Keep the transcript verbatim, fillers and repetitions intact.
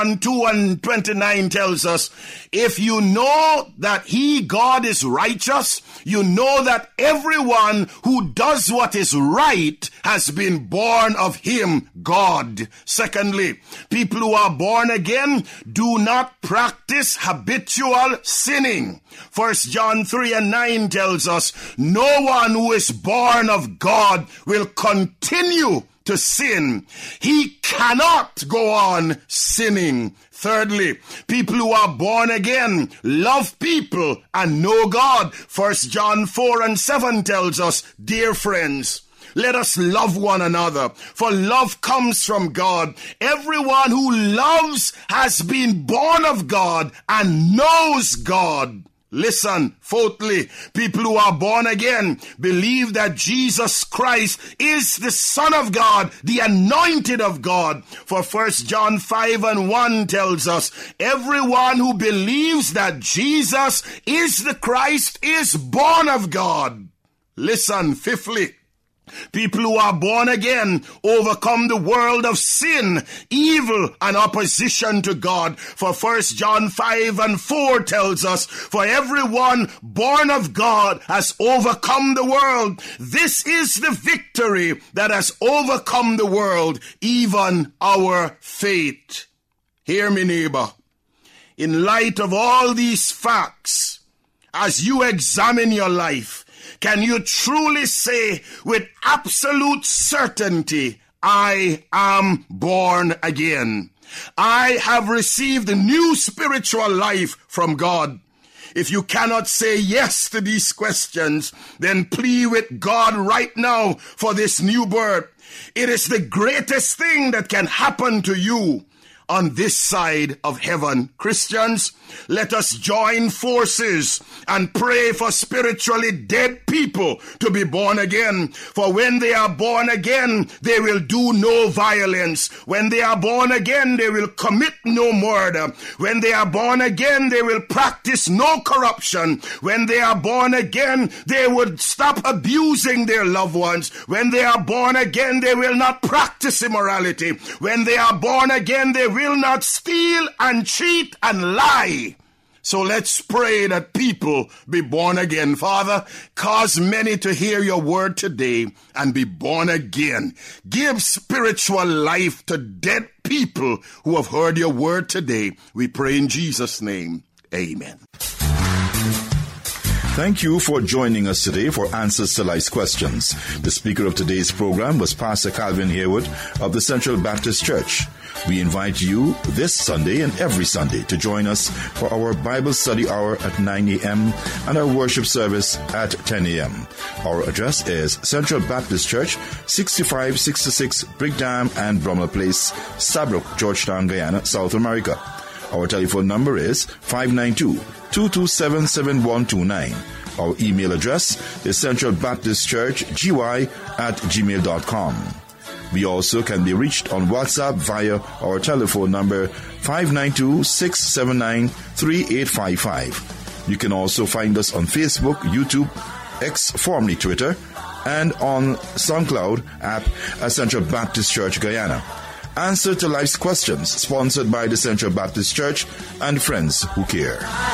two and twenty-nine tells us, if you know that he, God, is righteous, you know that everyone who does what is right has been born of him, God. Secondly, people who are born again do not practice habitual sinning. First John three and nine tells us, no one who is born of God will continue to sin. He cannot go on sinning. Thirdly, people who are born again love people and know God. First John four and seven tells us, dear friends, let us love one another, for love comes from God. Everyone who loves has been born of God and knows God. Listen, fourthly, people who are born again believe that Jesus Christ is the Son of God, the anointed of God. For First John five and one tells us, everyone who believes that Jesus is the Christ is born of God. Listen, fifthly, people who are born again overcome the world of sin, evil, and opposition to God. For First John five and four tells us, for everyone born of God has overcome the world. This is the victory that has overcome the world, even our faith. Hear me, neighbor. In light of all these facts, as you examine your life, can you truly say with absolute certainty, I am born again? I have received a new spiritual life from God. If you cannot say yes to these questions, then plead with God right now for this new birth. It is the greatest thing that can happen to you on this side of heaven. Christians, let us join forces and pray for spiritually dead people to be born again. For when they are born again, they will do no violence. When they are born again, they will commit no murder. When they are born again, they will practice no corruption. When they are born again, they would stop abusing their loved ones. When they are born again, they will not practice immorality. When they are born again, they will not steal and cheat and lie. So let's pray that people be born again. Father, cause many to hear your word today and be born again. Give spiritual life to dead people who have heard your word today. We pray in Jesus' name. Amen. Thank you for joining us today for Answers to Life's Questions. The speaker of today's program was Pastor Calvin Haywood of the Central Baptist Church. We invite you this Sunday and every Sunday to join us for our Bible study hour at nine a.m. and our worship service at ten a.m. Our address is Central Baptist Church, sixty-five sixty-six Brigham and Bromwell Place, Stabroek, Georgetown, Guyana, South America. Our telephone number is five nine two, two two seven, seven one two nine. Our email address is Central Baptist Church G Y at gmail dot com. We also can be reached on WhatsApp via our telephone number five nine two, six seven nine, three eight five five. You can also find us on Facebook, YouTube, X, formerly Twitter, and on SoundCloud app at Central Baptist Church Guyana. Answer to Life's Questions, sponsored by the Central Baptist Church and friends who care.